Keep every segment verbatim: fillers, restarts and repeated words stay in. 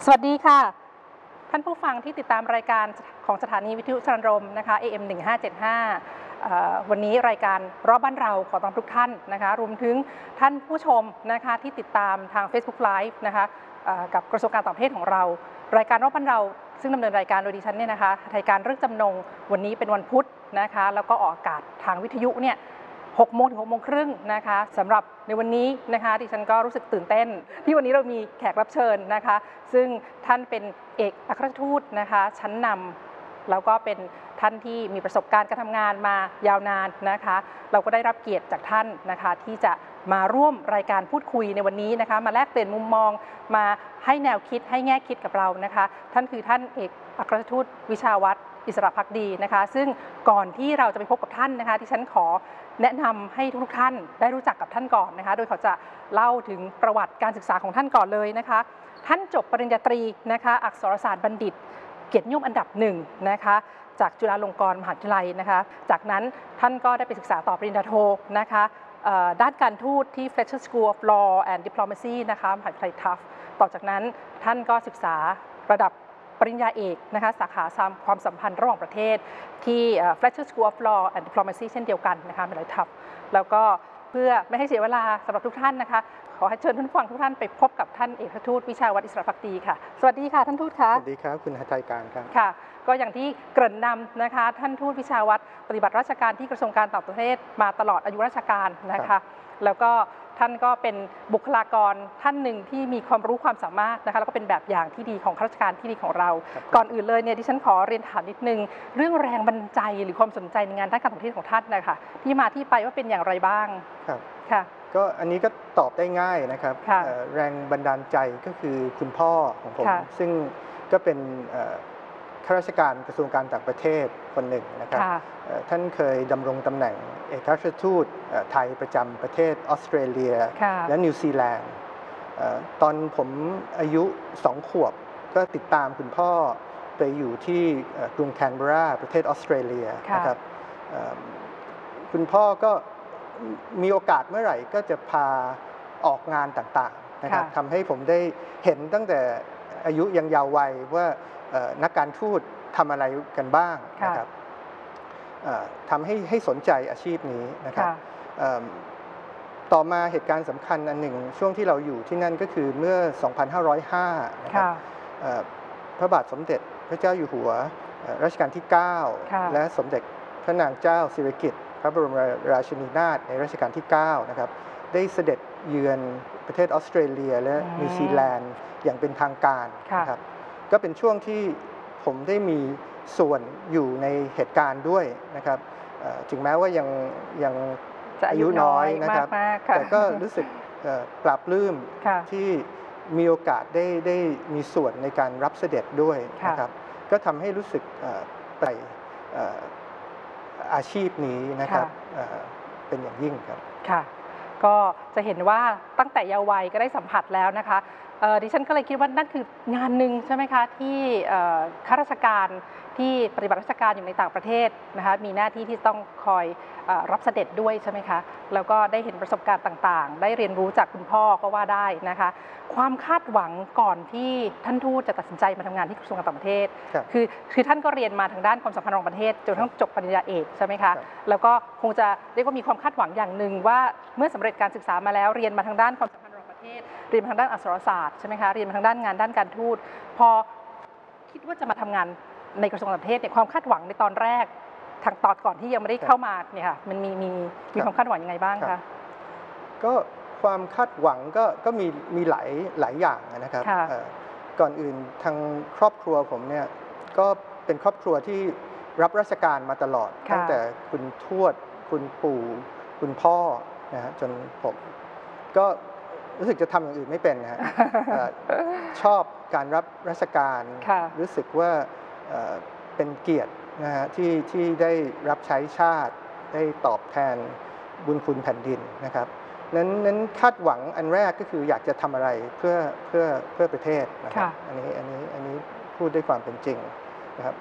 สวัสดีค่ะท่านผู้ฟังที่ติดตามรายการของสถานีวิทยุสรรมนะคะ เอ เอ็ม หนึ่งห้าเจ็ดห้า วันนี้รายการรอบบ้านเราขอต้อนรับทุกท่านนะคะรวมถึงท่านผู้ชมนะคะที่ติดตามทาง Facebook Live นะคะกับกระทรวงการต่างประเทศของเรารายการรอบบ้านเราซึ่งดำเนินรายการโดยดิฉันเนี่ยนะคะรายการเรื่องจำนงวันนี้เป็นวันพุธนะคะแล้วก็ออกอากาศทางวิทยุเนี่ยหกโมงถึงหกโมงครึ่งนะคะสำหรับในวันนี้นะคะดิฉันก็รู้สึกตื่นเต้นที่วันนี้เรามีแขกรับเชิญนะคะซึ่งท่านเป็นเอกอัครราชทูตนะคะชั้นนำแล้วก็เป็นท่านที่มีประสบการณ์การทำงานมายาวนานนะคะเราก็ได้รับเกียรติจากท่านนะคะที่จะมาร่วมรายการพูดคุยในวันนี้นะคะมาแลกเปลี่ยนมุมมองมาให้แนวคิดให้แง่คิดกับเรานะคะท่านคือท่านเอกอัครราชทูตวิชาวัฒน์อิสระภักดีนะคะซึ่งก่อนที่เราจะไปพบกับท่านนะคะที่ฉันขอแนะนำให้ทุกท่านได้รู้จักกับท่านก่อนนะคะโดยเขาจะเล่าถึงประวัติการศึกษาของท่านก่อนเลยนะคะท่านจบปริญญาตรีนะคะอักษรศาสตร์บัณฑิตเกียรตินิยมอันดับหนึ่งนะคะจากจุฬาลงกรณ์มหาวิทยาลัยนะคะจากนั้นท่านก็ได้ไปศึกษาต่อปริญญาโทนะคะด้านการทูตที่ Fletcher School of Law and Diplomacy นะคะมหาวิทยาลัยทัฟต์ต่อจากนั้นท่านก็ศึกษาระดับปริญญาเอกนะคะสาขาความสัมพันธ์ระหว่างประเทศที่ Fletcher School of Law and Diplomacy เช่นเดียวกันนะคะมหาวิทยาลัยทัฟต์แล้วก็เพื่อไม่ให้เสียเวลาสำหรับทุกท่านนะคะขอให้เชิญท่านผู้ฟังทุกท่านไปพบกับท่านเอกอัครทูตวิชาวัฒน์อิสระภักดีค่ะสวัสดีค่ะท่านทูตคะสวัสดีครับคุณหัตถการครับค่ะก็อย่างที่เกริ่นนำนะคะท่านทูตวิชาวัฒน์ปฏิบัติราชการที่กระทรวงการต่างประเทศมาตลอดอายุราชการนะคะแล้วก็ท่านก็เป็นบุคลากรท่านหนึ่งที่มีความรู้ความสามารถนะคะแล้วก็เป็นแบบอย่างที่ดีของข้าราชการที่ดีของเราก่อนอื่นเลยเนี่ยดิฉันขอเรียนถามนิดนึงเรื่องแรงบันดาลใจหรือความสนใจในงานด้านการต่างประเทศของท่านนะคะที่มาที่ไปว่าเป็นอย่างไรบ้างครับค่ะก็อันนี้ก็ตอบได้ง่ายนะครับแรงบันดาลใจก็คือคุณพ่อของผมซึ่งก็เป็นข้าราชการกระทรวงการต่างประเทศคนหนึ่งนะครับท่านเคยดำรงตำแหน่งเอกอัครราชทูตไทยประจำประเทศออสเตรเลียและนิวซีแลนด์ตอนผมอายุสองขวบก็ติดตามคุณพ่อไปอยู่ที่กรุงแคนเบราประเทศออสเตรเลียนะครับคุณพ่อก็มีโอกาสเมื่อไหร่ก็จะพาออกงานต่างๆนะครับทำให้ผมได้เห็นตั้งแต่อายุยังเยาว์วัยว่านักการทูตทำอะไรกันบ้างนะครับทำให้ให้สนใจอาชีพนี้นะครับต่อมาเหตุการณ์สำคัญอันหนึ่งช่วงที่เราอยู่ที่นั่นก็คือเมื่อ สองพันห้าร้อยห้า นะครับพระบาทสมเด็จพระเจ้าอยู่หัวรัชกาลที่ เก้า และสมเด็จพระนางเจ้าสิริกิติ์พระบรมราชินีนาถในรัชกาลที่ เก้า นะครับได้เสด็จเยือนประเทศออสเตรเลียและนิวซีแลนด์อย่างเป็นทางการนะครับก็เป็นช่วงที่ผมได้มีส่วนอยู่ในเหตุการณ์ด้วยนะครับถึงแม้ว่ายังยังอายุน้อยนะครับแต่ก็รู้สึกปลาบปลื้มที่มีโอกาสได้ได้มีส่วนในการรับเสด็จด้วยนะครับก็ทำให้รู้สึกไปอาชีพนี้นะครับเป็นอย่างยิ่งครับค่ะก็จะเห็นว่าตั้งแต่เยาว์วัยก็ได้สัมผัสแล้วนะคะดิฉันก็เลยคิดว่านั่นคืองานหนึ่งใช่ไหมคะที่ข้าราชการที่ปฏิบัติราชการอยู่ในต่างประเทศนะคะมีหน้าที่ที่ต้องคอยรับเสด็จด้วยใช่ไหมคะแล้วก็ได้เห็นประสบการณ์ต่างๆได้เรียนรู้จากคุณพ่อก็ว่าได้นะคะความคาดหวังก่อนที่ท่านทูตจะตัดสินใจมาทำงานที่กระทรวงการต่างประเทศคือคือท่านก็เรียนมาทางด้านความสัมพันธ์ระหว่างประเทศจนทั้งจบปริญญาเอกใช่ไหมคะแล้วก็คงจะเรียกว่ามีความคาดหวังอย่างหนึ่งว่าเมื่อสำเร็จการศึกษามาแล้วเรียนมาทางด้านความสัมพันธ์ระหว่างประเทศเรียนมาทางด้านอักษรศาสตร์ใช่ไหมคะเรียนมาทางด้านงานด้านการทูตพอคิดว่าจะมาทำงานในกระทรวงต่างประเทศเนี่ยความคาดหวังในตอนแรกทางตอนก่อนที่ยังไม่ได้เข้ามาเนี่ยค่ะมันมีมีมีความคาดหวังยังไงบ้างคะก็ความคาดหวังก็ก็มีมีหลายหลายอย่างนะครับก่อนอื่นทางครอบครัวผมเนี่ยก็เป็นครอบครัวที่รับราชการมาตลอดตั้งแต่คุณทวดคุณปู่คุณพ่อนะฮะจนผมก็รู้สึกจะทำอย่างอื่นไม่เป็นนะฮะชอบการรับราชการรู้สึกว่าเป็นเกียรตินะฮะที่ที่ได้รับใช้ชาติได้ตอบแทนบุญคุณแผ่นดินนะครับนั้นนั้นคาดหวังอันแรกก็คืออยากจะทำอะไรเพื่อเพื่อเพื่อประเทศนะครับอันนี้อันนี้อันนี้พูดด้วยความเป็นจริงนะครับ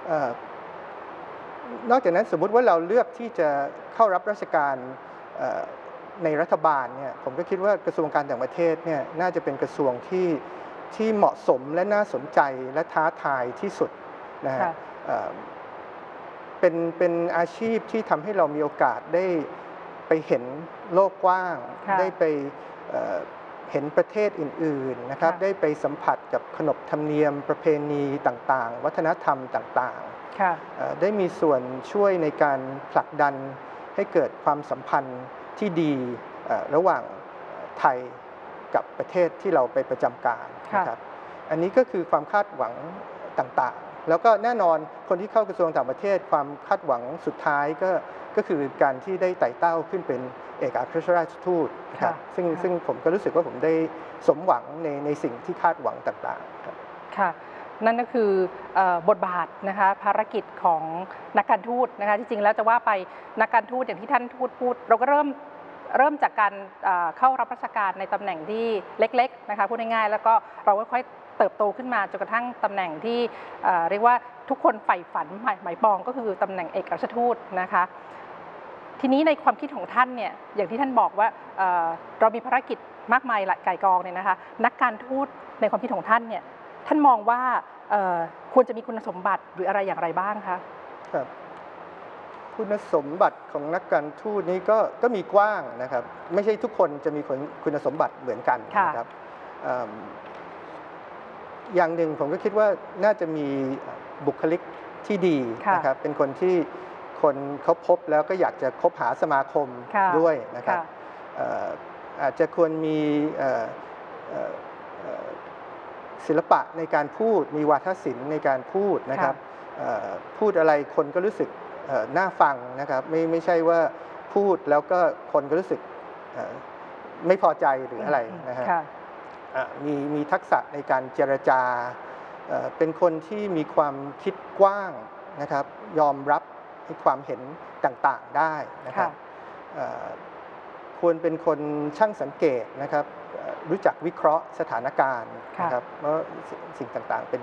นอกจากนั้นสมมุติว่าเราเลือกที่จะเข้ารับราชการในรัฐบาลเนี่ยผมก็คิดว่ากระทรวงการต่างประเทศเนี่ยน่าจะเป็นกระทรวงที่ที่เหมาะสมและน่าสนใจและท้าทายที่สุดนะฮะเป็นเป็นอาชีพที่ทำให้เรามีโอกาสได้ไปเห็นโลกกว้างได้ไปเห็นประเทศอื่นๆนะครับได้ไปสัมผัสกับขนบธรรมเนียมประเพณีต่างๆวัฒนธรรมต่างๆได้มีส่วนช่วยในการผลักดันให้เกิดความสัมพันธ์ที่ดีระหว่างไทยกับประเทศที่เราไปประจำการนะครับอันนี้ก็คือความคาดหวังต่างๆแล้วก็แน่นอนคนที่เข้ากระทรวงต่างประเทศความคาดหวังสุดท้ายก็ก็คือการที่ได้ไต่เต้าขึ้นเป็นเอกอัครราชทูตครับซึ่งซึ่งผมก็รู้สึกว่าผมได้สมหวังในในสิ่งที่คาดหวังต่างๆครับค่ะนั่นก็คือบทบาทนะคะภารกิจของนักการทูตนะคะที่จริงแล้วจะว่าไปนักการทูตอย่างที่ท่านทูตพูดเราก็เริ่มเริ่มจากการเข้ารับราชการในตำแหน่งที่เล็กๆนะคะพูดง่ายๆแล้วก็เราค่อยๆเติบโตขึ้นมาจนกระทั่งตำแหน่งที่เรียกว่าทุกคนใฝ่ฝันหมายปองก็คือตำแหน่งเอกอัครราชทูตนะคะทีนี้ในความคิดของท่านเนี่ยอย่างที่ท่านบอกว่าเรามีภารกิจมากมายหลายก่ายกองเนี่ยนะคะนักการทูตในความคิดของท่านเนี่ยท่านมองว่าควรจะมีคุณสมบัติหรืออะไรอย่างไรบ้างคะครับคุณสมบัติของนักการทูตนี้ก็ก็มีกว้างนะครับไม่ใช่ทุกคนจะมีคุณสมบัติเหมือนกันนะครับอย่างหนึ่งผมก็คิดว่าน่าจะมีบุคลิกที่ดีนะครับเป็นคนที่คนเขาพบแล้วก็อยากจะคบหาสมาคมด้วยนะครับอาจจะควรมีศิลปะในการพูดมีวาทศิลป์ในการพูดนะครับพูดอะไรคนก็รู้สึกน่าฟังนะครับไม่ไม่ใช่ว่าพูดแล้วก็คนก็รู้สึกไม่พอใจหรืออะไรนะฮะมีมีทักษะในการเจรจาเป็นคนที่มีความคิดกว้างนะครับยอมรับในความเห็นต่างๆได้นะครับควรเป็นคนช่างสังเกตนะครับรู้จักวิเคราะห์สถานการณ์นะครับเพราะสิ่งต่างๆเป็น